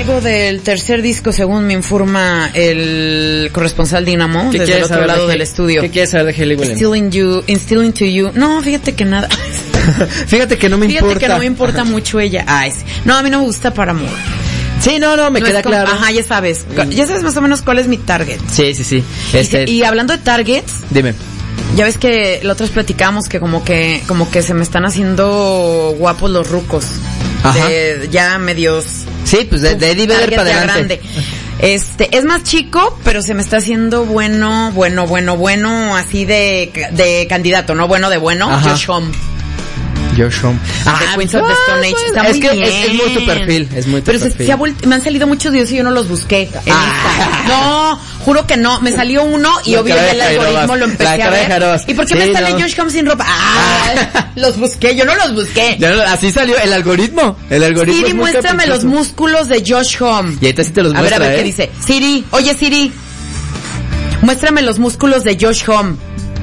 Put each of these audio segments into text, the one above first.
algo del tercer disco, según me informa el corresponsal Dynamo desde el otro lado del estudio. ¿Qué quieres saber de Hayley Williams? Instilling to You. No, fíjate que nada. Fíjate que no me importa. Fíjate que no me importa mucho ella. Ay, sí. No, a mí no me gusta Paramore. Sí, no, me queda claro. Ajá, ya sabes más o menos cuál es mi target. Sí. Y hablando de targets, dime. Ya ves que la otra vez platicamos que como que se me están haciendo guapos los rucos. Ajá. Ya medios. Sí, pues de Eddie Vedder para adelante. Es más chico, pero se me está haciendo bueno, así de candidato, ¿no? Bueno de bueno. Ajá. Josh Homme. Queens of the Stone Age. Está muy bien. Es muy tu perfil, Pero me han salido muchos videos y yo no los busqué en Instagram. No, juro que no. Me salió uno y obvio el algoritmo lo empecé a ver. ¿Y por qué me sale Josh Homme sin ropa? Los busqué, yo no los busqué. Así salió el algoritmo. Siri, muéstrame los músculos de Josh Homme. Y ahorita sí te los muestra. A ver, ¿qué dice? Siri, oye Siri, muéstrame los músculos de Josh Homme.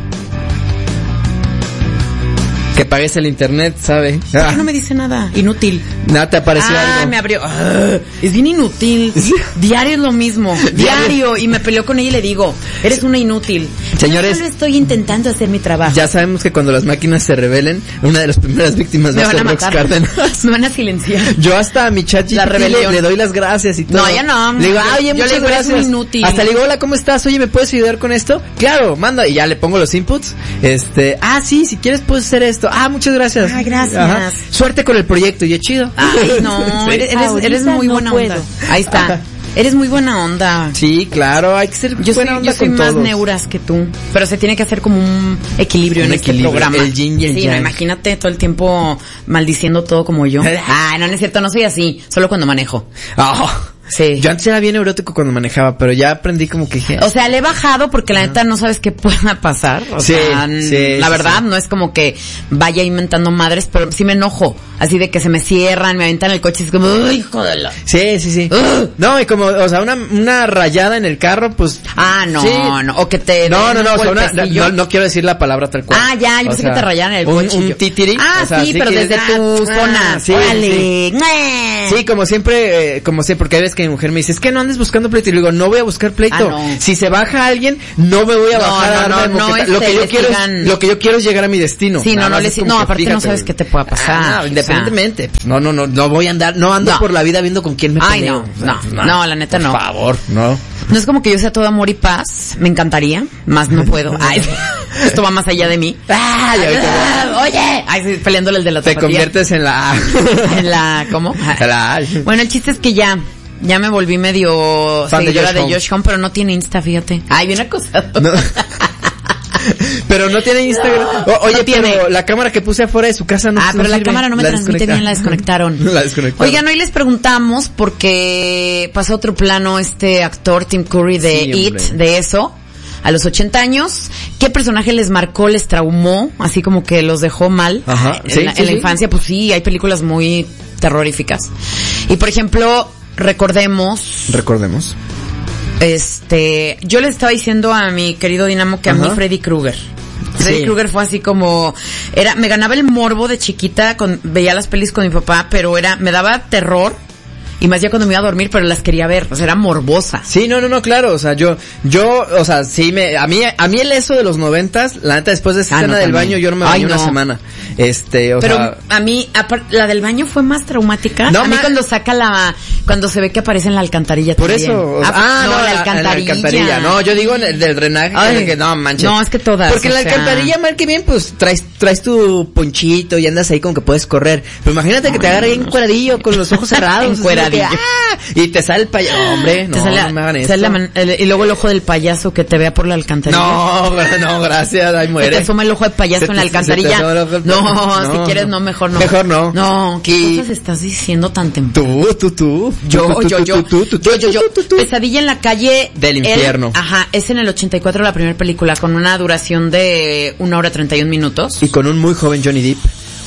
Que pagues el internet, ¿sabe? ¿Por qué no me dice nada? Inútil. Nada, te apareció algo. Me abrió. Es bien inútil. Diario es lo mismo. Diario. Y me peleó con ella y le digo, eres una inútil. Señores, yo solo estoy intentando hacer mi trabajo. Ya sabemos que cuando las máquinas se rebelen, una de las primeras víctimas va a ser Rox Cárdenas. Me van a silenciar. Yo hasta a mi chat le doy las gracias y todo. No, ya no. Le digo, oye, muchas gracias. Eres un inútil. Hasta le digo, hola, ¿cómo estás? Oye, ¿me puedes ayudar con esto? Claro, manda. Y ya le pongo los inputs. Sí, si quieres puedes hacer esto. Muchas gracias. Gracias. Ajá. Suerte con el proyecto, y es chido. No, sí. eres muy buena onda. Ahí está. Ajá. Eres muy buena onda. Sí, claro, hay que ser buena onda. Yo soy más neuras que tú, pero se tiene que hacer como un equilibrio en este programa. El yin y el yang. No, imagínate todo el tiempo maldiciendo todo como yo. No es cierto, no soy así, solo cuando manejo. Sí. Yo antes era bien neurótico cuando manejaba, pero ya aprendí como que... O sea, le he bajado porque la neta no sabes qué pueda pasar. O sea, la verdad no es como que vaya inventando madres, pero sí me enojo. Así de que se me cierran, me aventan el coche y es como, ¡uy, hijo de la! Sí. No, y como, o sea, una rayada en el carro, pues... No. O que te... No quiero decir la palabra tal cual. Yo pensé que te rayaran el coche. Un titiri. Sí, pero desde tu zona. Sí, ¡órale! Sí, como siempre, porque hay veces que mi mujer me dice, es que no andes buscando pleito. Y le digo, no voy a buscar pleito. No. Si se baja alguien, no me voy a bajar a darme lo que yo quiero es llegar a mi destino. Sí, aparte no sabes qué te pueda pasar. Independientemente. No voy a andar, no ando por la vida viendo con quién me peleo. No, la neta no. Por favor, no. No es como que yo sea todo amor y paz. Me encantaría, más no puedo. Esto va más allá de mí. Oye, peleándole el de la tapatía. Te conviertes en la... ¿Cómo? Bueno, el chiste es que ya me volví medio seguidora de Josh Homme, pero no tiene Insta, fíjate. Bien acosado. No. Pero no tiene Instagram. Oye, no tiene. Pero la cámara que puse afuera de su casa no pero la cámara no me transmite bien, la desconectaron. Oigan, hoy les preguntamos porque pasó a otro plano este actor Tim Curry de It, de eso. A los 80 años, ¿qué personaje les marcó, les traumó, así como que los dejó mal en la infancia? Pues sí, hay películas muy terroríficas. Y por ejemplo, recordemos. Yo le estaba diciendo a mi querido Dinamo que a mí Freddy Krueger. Freddy Krueger fue así como, me ganaba el morbo de chiquita, veía las pelis con mi papá, pero me daba terror. Y más ya cuando me iba a dormir, pero las quería ver, o sea, era morbosa. Sí, no, claro, o sea, yo, o sea, sí a mí el eso de los 90s, la neta, después de esa escena del baño, yo no me bañé una semana. Pero a mí, la del baño fue más traumática. A mí cuando se ve que aparece en la alcantarilla por también. Eso, la alcantarilla. No, yo digo en el del drenaje, que no, manches. No, es que todas. Porque en la alcantarilla, mal que bien, pues, traes tu ponchito y andas ahí como que puedes correr. Pero imagínate que te agarre bien encueradillo, con los ojos cerrados. Y te sale el payaso, hombre, no me hagan eso. Y luego el ojo del payaso que te vea por la alcantarilla. No, gracias, ahí muere. Te asoma el ojo del payaso en la alcantarilla. Si quieres no, mejor no. Mejor no. No, ¿qué cosas estás diciendo tan temprano? Tú. Yo. Pesadilla en la calle del infierno. Es en el 84 la primera película con una duración de 1 hora 31 minutos. Y con un muy joven Johnny Depp.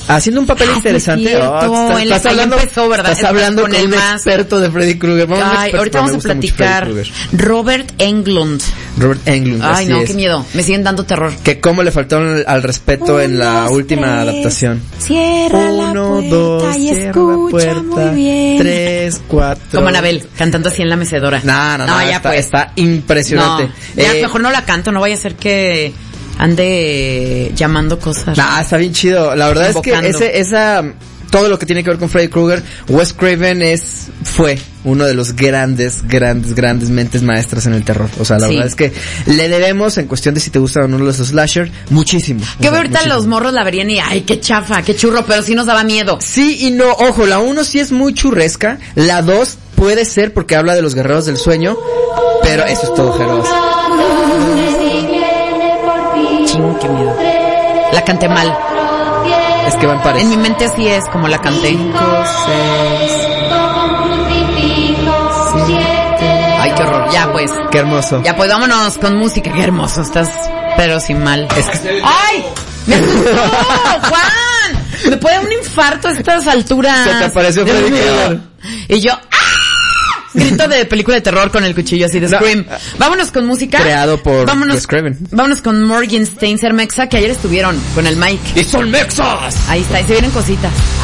haciendo un papel interesante. Estás hablando, empezó, ¿verdad? Estás hablando con un experto de Freddy Krueger. Ahorita vamos a platicar. Robert Englund. Ay, no, qué miedo. Me siguen dando terror. Que cómo le faltó al respeto en la última adaptación. Cierra la puerta y escucha muy bien. 3, 4. Como Anabel, cantando así en la mecedora. No, ya está impresionante. No, ya mejor no la canto, no vaya a ser que ande llamando cosas. Está bien chido. La verdad invocando. Es que todo lo que tiene que ver con Freddy Krueger, Wes Craven fue uno de los grandes mentes maestras en el terror. O sea, la verdad es que le debemos, en cuestión de si te gustan o no los slasher, muchísimo. Que ahorita los morros la verían y ay, qué chafa, qué churro, pero sí nos daba miedo. Sí y no, ojo, la 1 sí es muy churresca, la 2 puede ser porque habla de los guerreros del sueño, pero eso es todo, Jeros. Ching, qué miedo. La canté mal. Es que van pares. En mi mente así es como la canté. 5, 6, 7. Ay, qué horror. Ya pues. Qué hermoso. Ya pues, vámonos con música. Qué hermoso. Estás, pero sin mal. ¡Ay! ¡Me asustó! ¡Juan! Me puede dar un infarto a estas alturas. Se te apareció Freddy Krueger. Y yo, grito de película de terror con el cuchillo así de Scream. Vámonos con música. Creado por Wes Craven. Vámonos con Morgenstern Mexa, que ayer estuvieron con el Mike. ¡Y son mexas! Ahí está, y se vienen cositas.